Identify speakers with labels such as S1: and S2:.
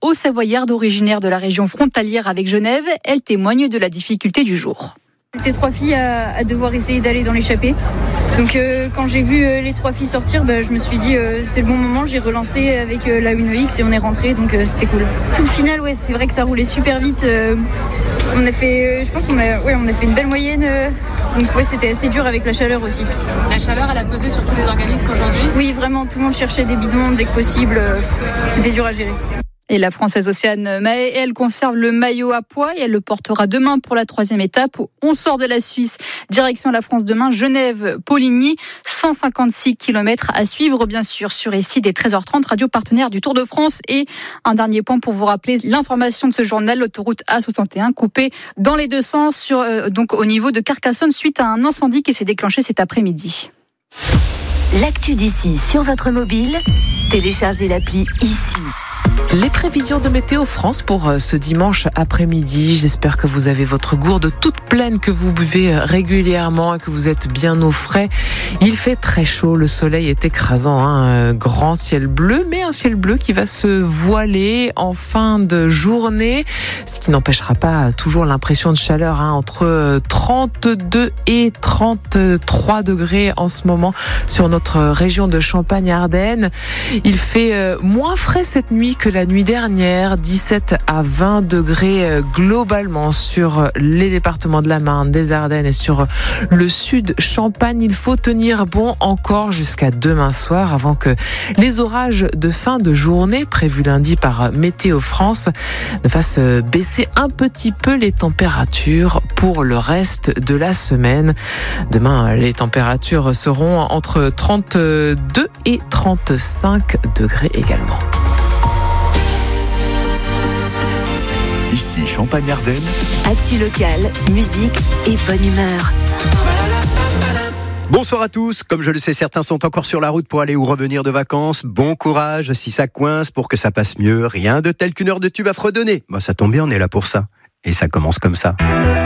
S1: Haut-Savoyarde originaire de la région frontalière avec Genève. Elle témoigne de la difficulté du jour.
S2: On était 3 filles à devoir essayer d'aller dans l'échappée. Donc quand j'ai vu les 3 filles sortir, je me suis dit c'est le bon moment. J'ai relancé avec la 1X et on est rentré, donc c'était cool. Tout le final, c'est vrai que ça roulait super vite. On a fait, je pense qu'on a fait une belle moyenne. Donc c'était assez dur avec la chaleur aussi.
S3: La chaleur, elle a pesé sur tous les organismes aujourd'hui ?
S2: Oui, vraiment, tout le monde cherchait des bidons dès que possible. C'était dur à gérer.
S1: Et la Française Océane Mahé, elle conserve le maillot à pois et elle le portera demain pour la 3e étape. On sort de la Suisse, direction la France demain, Genève-Poligny, 156 km à suivre bien sûr sur ici des 13h30, radio partenaire du Tour de France. Et un dernier point pour vous rappeler l'information de ce journal, l'autoroute A61 coupée dans les deux sens donc au niveau de Carcassonne suite à un incendie qui s'est déclenché cet après-midi.
S4: L'actu d'ici sur votre mobile, téléchargez l'appli ici.
S5: Les prévisions de Météo France pour ce dimanche après-midi. J'espère que vous avez votre gourde toute pleine, que vous buvez régulièrement et que vous êtes bien au frais. Il fait très chaud, le soleil est écrasant, un grand ciel bleu, mais un ciel bleu qui va se voiler en fin de journée, ce qui n'empêchera pas toujours l'impression de chaleur, entre 32 et 33 degrés en ce moment sur notre région de Champagne-Ardenne. Il fait moins frais cette nuit que la nuit dernière, 17 à 20 degrés globalement sur les départements de la Marne, des Ardennes et sur le sud Champagne. Il faut tenir bon encore jusqu'à demain soir avant que les orages de fin de journée prévus lundi par Météo France ne fassent baisser un petit peu les températures pour le reste de la semaine. Demain, les températures seront entre 32 et 35 degrés également.
S6: Ici Champagne-Ardenne.
S4: Actu locale, musique et bonne humeur.
S7: Bonsoir à tous. Comme je le sais, certains sont encore sur la route pour aller ou revenir de vacances. Bon courage si ça coince pour que ça passe mieux. Rien de tel qu'une heure de tube à fredonner. Ça tombe bien, on est là pour ça. Et ça commence comme ça.